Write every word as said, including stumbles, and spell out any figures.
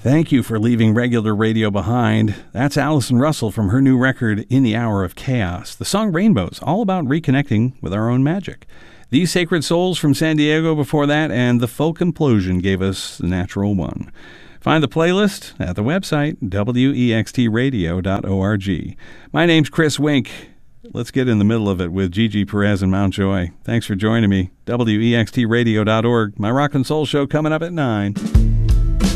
Thank you for leaving regular radio behind. That's Allison Russell from her new record, In the Hour of Chaos. The song Rainbows, all about reconnecting with our own magic. These Sacred Souls from San Diego before that, and The Folk Implosion gave us The Natural One. Find the playlist at the website, W E X T radio dot org. My name's Chris Wink. Let's get in the middle of it with Gigi Perez and Mountjoy. Thanks for joining me. W E X T radio dot org. My Rock and Soul show coming up at nine.